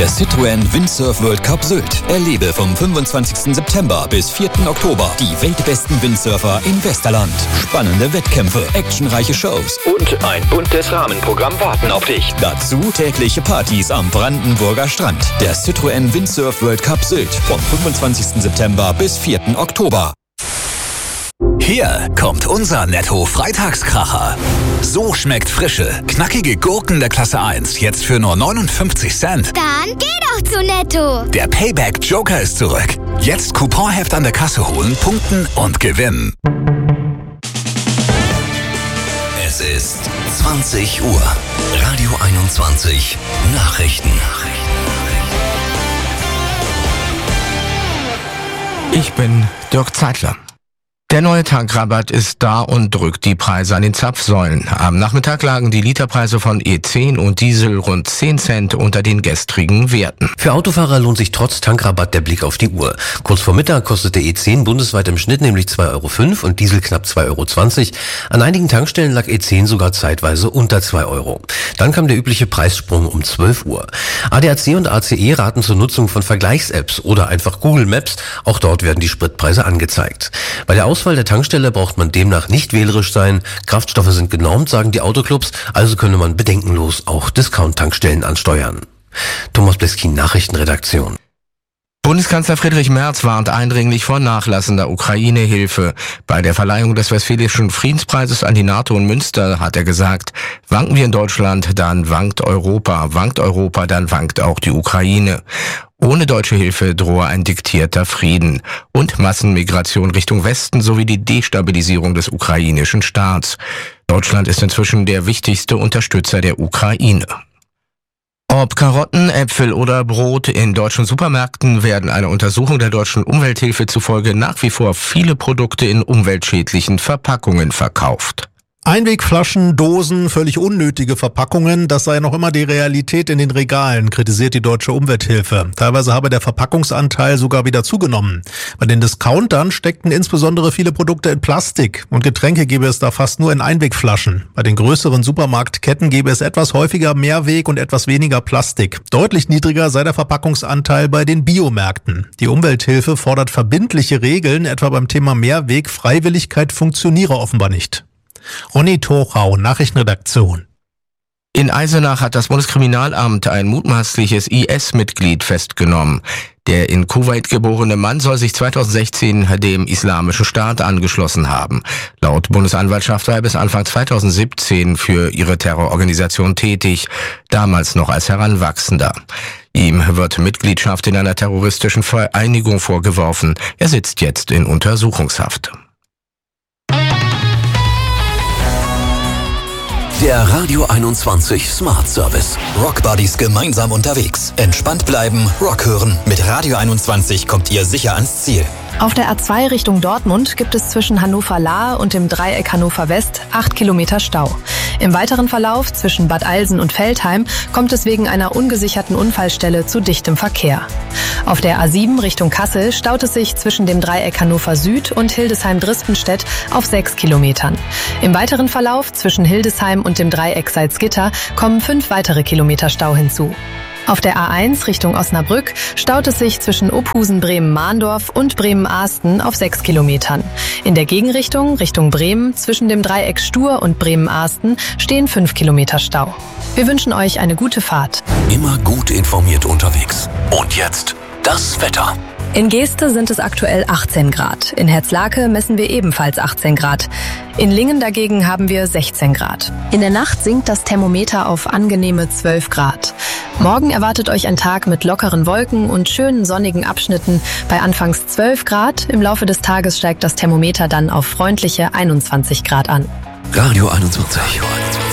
Der Citroën Windsurf World Cup Sylt. Erlebe vom 25. September bis 4. Oktober die weltbesten Windsurfer im Westerland. Spannende Wettkämpfe, actionreiche Shows und ein buntes Rahmenprogramm warten auf dich. Dazu tägliche Partys am Brandenburger Strand. Der Citroën Windsurf World Cup Sylt vom 25. September bis 4. Oktober. Hier kommt unser Netto-Freitagskracher. So schmeckt frische, knackige Gurken der Klasse 1 jetzt für nur 59 Cent. Dann geh doch zu Netto. Der Payback-Joker ist zurück. Jetzt Couponheft an der Kasse holen, punkten und gewinnen. Es ist 20 Uhr. Radio 21 Nachrichten. Ich bin Dirk Zeitler. Der neue Tankrabatt ist da und drückt die Preise an den Zapfsäulen. Am Nachmittag lagen die Literpreise von E10 und Diesel rund 10 Cent unter den gestrigen Werten. Für Autofahrer lohnt sich trotz Tankrabatt der Blick auf die Uhr. Kurz vor Mittag kostete E10 bundesweit im Schnitt nämlich 2,05 € und Diesel knapp 2,20 €. An einigen Tankstellen lag E10 sogar zeitweise unter 2 €. Dann kam der übliche Preissprung um 12 Uhr. ADAC und ACE raten zur Nutzung von Vergleichs-Apps oder einfach Google Maps. Auch dort werden die Spritpreise angezeigt. Bei der Auswahl der Tankstelle braucht man demnach nicht wählerisch sein. Kraftstoffe sind genormt, sagen die Autoclubs, also könne man bedenkenlos auch Discount-Tankstellen ansteuern. Thomas Bleskin, Nachrichtenredaktion. Bundeskanzler Friedrich Merz warnt eindringlich vor nachlassender Ukraine-Hilfe. Bei der Verleihung des Westfälischen Friedenspreises an die NATO in Münster hat er gesagt, wanken wir in Deutschland, dann wankt Europa, dann wankt auch die Ukraine. Ohne deutsche Hilfe drohe ein diktierter Frieden und Massenmigration Richtung Westen sowie die Destabilisierung des ukrainischen Staats. Deutschland ist inzwischen der wichtigste Unterstützer der Ukraine. Ob Karotten, Äpfel oder Brot, in deutschen Supermärkten werden einer Untersuchung der deutschen Umwelthilfe zufolge nach wie vor viele Produkte in umweltschädlichen Verpackungen verkauft. Einwegflaschen, Dosen, völlig unnötige Verpackungen, das sei noch immer die Realität in den Regalen, kritisiert die deutsche Umwelthilfe. Teilweise habe der Verpackungsanteil sogar wieder zugenommen. Bei den Discountern steckten insbesondere viele Produkte in Plastik und Getränke gäbe es da fast nur in Einwegflaschen. Bei den größeren Supermarktketten gäbe es etwas häufiger Mehrweg und etwas weniger Plastik. Deutlich niedriger sei der Verpackungsanteil bei den Biomärkten. Die Umwelthilfe fordert verbindliche Regeln, etwa beim Thema Mehrweg. Freiwilligkeit funktioniere offenbar nicht. Ronny Tochau, Nachrichtenredaktion. In Eisenach hat das Bundeskriminalamt ein mutmaßliches IS-Mitglied festgenommen. Der in Kuwait geborene Mann soll sich 2016 dem Islamischen Staat angeschlossen haben. Laut Bundesanwaltschaft war er bis Anfang 2017 für ihre Terrororganisation tätig, damals noch als Heranwachsender. Ihm wird Mitgliedschaft in einer terroristischen Vereinigung vorgeworfen. Er sitzt jetzt in Untersuchungshaft. Der Radio 21 Smart Service. Rock Buddies gemeinsam unterwegs. Entspannt bleiben, Rock hören. Mit Radio 21 kommt ihr sicher ans Ziel. Auf der A2 Richtung Dortmund gibt es zwischen Hannover-Lahr und dem Dreieck Hannover-West 8 Kilometer Stau. Im weiteren Verlauf zwischen Bad Alsen und Veltheim kommt es wegen einer ungesicherten Unfallstelle zu dichtem Verkehr. Auf der A7 Richtung Kassel staut es sich zwischen dem Dreieck Hannover-Süd und Hildesheim-Drispenstedt auf 6 Kilometern. Im weiteren Verlauf zwischen Hildesheim und dem Dreieck Salzgitter kommen 5 weitere Kilometer Stau hinzu. Auf der A1 Richtung Osnabrück staut es sich zwischen Ophusen-Bremen-Mahndorf und Bremen-Ahsten auf 6 Kilometern. In der Gegenrichtung Richtung Bremen zwischen dem Dreieck Stur und Bremen-Ahsten stehen 5 Kilometer Stau. Wir wünschen euch eine gute Fahrt. Immer gut informiert unterwegs. Und jetzt das Wetter. In Geeste sind es aktuell 18 Grad. In Herzlake messen wir ebenfalls 18 Grad. In Lingen dagegen haben wir 16 Grad. In der Nacht sinkt das Thermometer auf angenehme 12 Grad. Morgen erwartet euch ein Tag mit lockeren Wolken und schönen sonnigen Abschnitten bei anfangs 12 Grad. Im Laufe des Tages steigt das Thermometer dann auf freundliche 21 Grad an. Radio 21.